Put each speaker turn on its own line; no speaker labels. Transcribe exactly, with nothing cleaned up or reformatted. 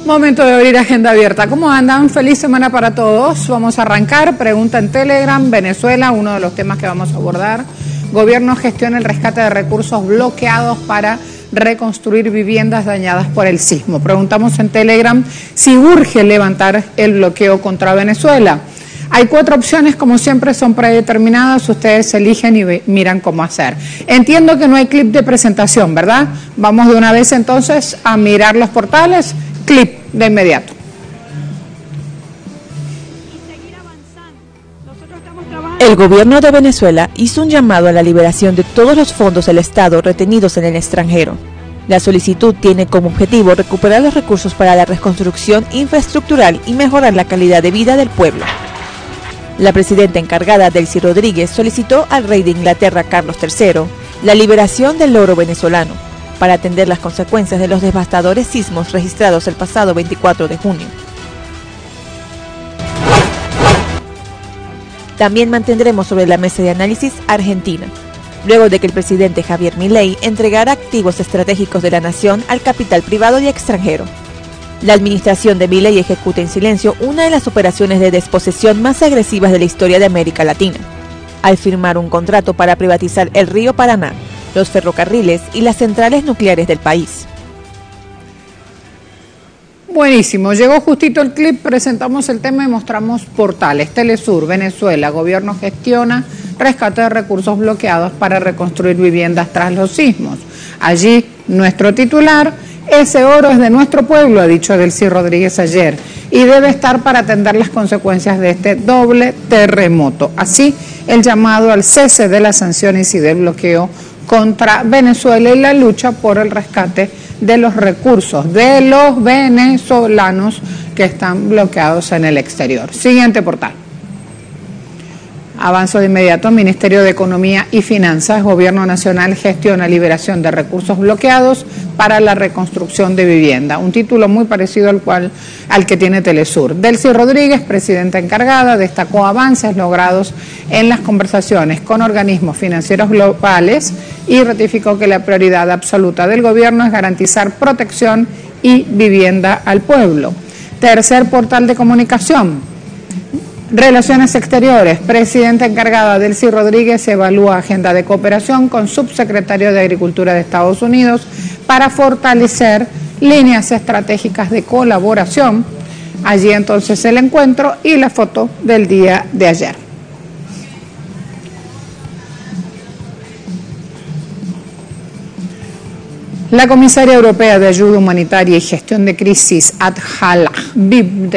Momento de abrir agenda abierta. ¿Cómo andan? Feliz semana para todos. Vamos a arrancar. Pregunta en Telegram. Venezuela, uno de los temas que vamos a abordar. Gobierno gestiona el rescate de recursos bloqueados para reconstruir viviendas dañadas por el sismo. Preguntamos en Telegram si urge levantar el bloqueo contra Venezuela. Hay cuatro opciones, como siempre son predeterminadas, ustedes eligen y miran cómo hacer. Entiendo que no hay clip de presentación, ¿verdad? Vamos de una vez entonces a mirar los portales. Clip de inmediato.
El gobierno de Venezuela hizo un llamado a la liberación de todos los fondos del Estado retenidos en el extranjero. La solicitud tiene como objetivo recuperar los recursos para la reconstrucción infraestructural y mejorar la calidad de vida del pueblo. La presidenta encargada, Delcy Rodríguez, solicitó al rey de Inglaterra, Carlos tercero, la liberación del oro venezolano para atender las consecuencias de los devastadores sismos registrados el pasado veinticuatro de junio. También mantendremos sobre la mesa de análisis Argentina, luego de que el presidente Javier Milei entregara activos estratégicos de la nación al capital privado y extranjero. La administración de Milei ejecuta en silencio una de las operaciones de desposesión más agresivas de la historia de América Latina, al firmar un contrato para privatizar el río Paraná, los ferrocarriles y las centrales nucleares del país.
Buenísimo, llegó justito el clip, presentamos el tema y mostramos portales. Telesur, Venezuela, gobierno gestiona rescate de recursos bloqueados para reconstruir viviendas tras los sismos. Allí, nuestro titular, ese oro es de nuestro pueblo, ha dicho Delcy Rodríguez ayer, y debe estar para atender las consecuencias de este doble terremoto. Así, el llamado al cese de las sanciones y del bloqueo contra Venezuela y la lucha por el rescate de los recursos de los venezolanos que están bloqueados en el exterior. Siguiente portal. Avanzo de inmediato. Ministerio de Economía y Finanzas, Gobierno Nacional gestiona liberación de recursos bloqueados para la reconstrucción de vivienda. Un título muy parecido al cual al que tiene Telesur. Delcy Rodríguez, presidenta encargada, destacó avances logrados en las conversaciones con organismos financieros globales y ratificó que la prioridad absoluta del gobierno es garantizar protección y vivienda al pueblo. Tercer portal de comunicación. Relaciones Exteriores, presidenta encargada Delcy Rodríguez evalúa agenda de cooperación con subsecretario de Agricultura de Estados Unidos para fortalecer líneas estratégicas de colaboración. Allí entonces el encuentro y la foto del día de ayer. La comisaria europea de Ayuda Humanitaria y Gestión de Crisis, Adhala Bib,